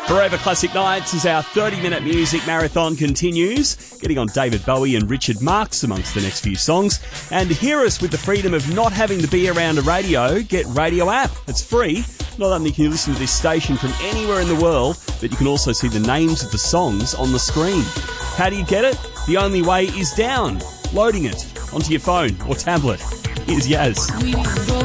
Forever Classic Nights as our 30-minute music marathon continues, getting on David Bowie and Richard Marx amongst the next few songs. And to hear us with the freedom of not having to be around a radio, get Radio App. It's free. Not only can you listen to this station from anywhere in the world, but you can also see the names of the songs on the screen. How do you get it? The only way is downloading it onto your phone or tablet. Here's Yaz.